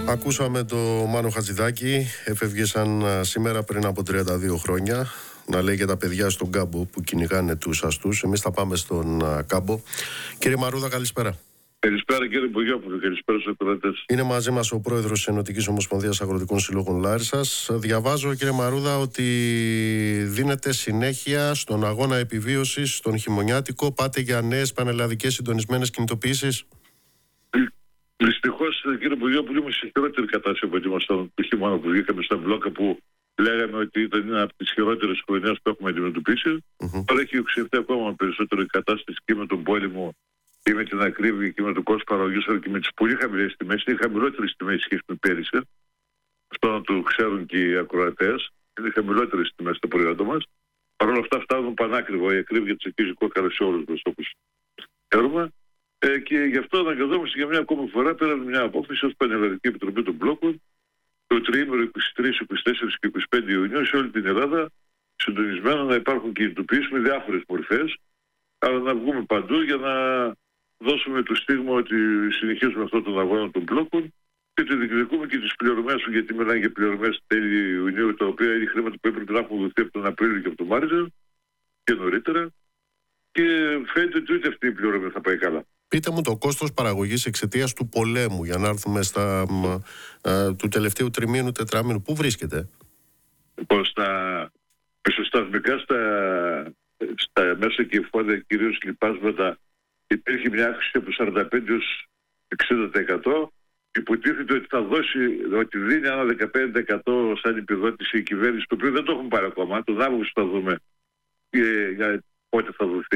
Ακούσαμε το Μάνο Χατζηδάκη, έφευγε σαν σήμερα πριν από 32 χρόνια, να λέει για τα παιδιά στον κάμπο που κυνηγάνε τους αστούς. Εμείς θα πάμε στον κάμπο. Κύριε Μαρούδα, καλησπέρα. Καλησπέρα κύριε Μπογιόπουλο, καλησπέρα στους ακροατές. Είναι μαζί μας ο πρόεδρος της Ενωτικής Ομοσπονδίας Αγροτικών Συλλόγων Λάρισσας. Διαβάζω, κύριε Μαρούδα, ότι δίνετε συνέχεια στον αγώνα επιβίωσης, στον χειμωνιάτικο. Πάτε για νέες πανελλαδικές συντονισμένες κινητοποιήσεις. Δυστυχώς, κύριε Μπογιόπουλο, είμαι σε χειρότερη κατάσταση από ότι ήμασταν το χειμώνα που βγήκαμε στα μπλόκα, που λέγαμε ότι ήταν ένα από τις χειρότερες χρονιές που έχουμε αντιμετωπίσει. Τώρα έχει οξυνθεί ακόμα περισσότερο η κατάσταση και με τον πόλεμο και με την ακρίβεια και με το κόστος παραγωγής, αλλά και με τις πολύ χαμηλές τιμές. Είναι χαμηλότερες τιμές σχέση με πέρυσι. Αυτό να το ξέρουν και οι ακροατές. Είναι χαμηλότερες τιμές στα προϊόντα μας. Παρ' όλα αυτά φτάνουν πανάκριβα. Η ακρίβεια της αρχίζει κόκκαρα σε όλους μας, όπως ξέρουμε. Και γι' αυτό αναγκαζόμαστε για μια ακόμη φορά, πέραν μια απόφαση ως Πανελλαδική Επιτροπή των Μπλόκων, το τριήμερο 23, 24 και 25 Ιουνίου σε όλη την Ελλάδα, συντονισμένα να υπάρχουν κινητοποιήσεις με διάφορες μορφές, αλλά να βγούμε παντού για να δώσουμε το στίγμα ότι συνεχίζουμε αυτόν τον αγώνα των Μπλόκων και ότι διεκδικούμε και τις πληρωμές, γιατί μιλάνε για πληρωμές τέλη Ιουνίου, τα οποία είναι χρήματα που έπρεπε να έχουν δοθεί από τον Απρίλιο και από τον Μάρτιο και νωρίτερα. Και φαίνεται ότι ούτε αυτή η πληρωμή θα πάει καλά. Πείτε μου το κόστος παραγωγής εξαιτίας του πολέμου, για να έρθουμε του τελευταίου τριμήνου, τετράμηνου. Πού βρίσκεται? Λοιπόν, στα μεσοσταθμικά, στα μέσα και εφόδια, κυρίως λοιπάσματα, υπήρχε μια αύξηση από 45% έως 60%. Υποτίθεται ότι θα δώσει, ότι δίνει ένα 15% σαν επιδότηση η κυβέρνηση, το οποίο δεν το έχουμε πάρει ακόμα. Τον Αύγουστο θα δούμε πότε θα δοθεί.